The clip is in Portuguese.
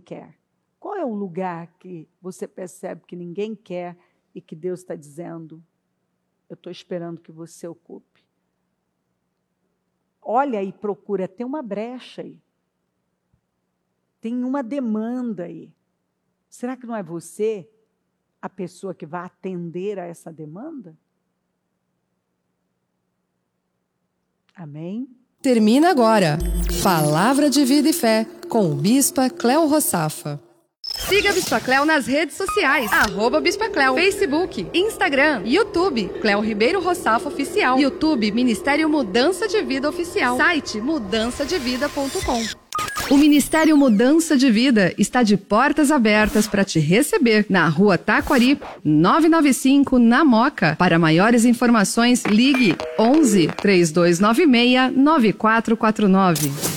quer? Qual é o lugar que você percebe que ninguém quer e que Deus está dizendo, eu estou esperando que você ocupe? Olha e procura, tem uma brecha aí. Tem uma demanda aí. Será que não é você a pessoa que vai atender a essa demanda? Amém? Termina agora. Palavra de Vida e Fé, com o Bispa Cléo Rossafa. Siga a Bispa Cléo nas redes sociais. @Bispa Cléo, Facebook, Instagram, YouTube, Cléo Ribeiro Rossafa Oficial. YouTube, Ministério Mudança de Vida Oficial. Site mudançadevida.com. O Ministério Mudança de Vida está de portas abertas para te receber na Rua Taquari, 995, na Moca. Para maiores informações, ligue 11 3296 9449.